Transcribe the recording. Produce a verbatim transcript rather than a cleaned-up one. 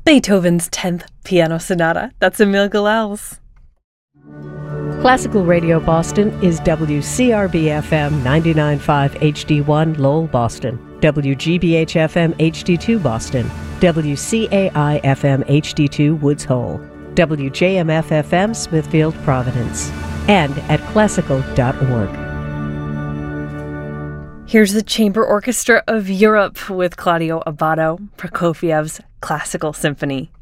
Beethoven's tenth Piano Sonata. That's Emil Galels. Classical Radio Boston is W C R B F M ninety-nine point five H D one Lowell, Boston, W G B H F M H D two Boston, W C A I F M H D two Woods Hole, W J M F F M Smithfield, Providence, and at classical dot org. Here's the Chamber Orchestra of Europe with Claudio Abbado, Prokofiev's Classical Symphony.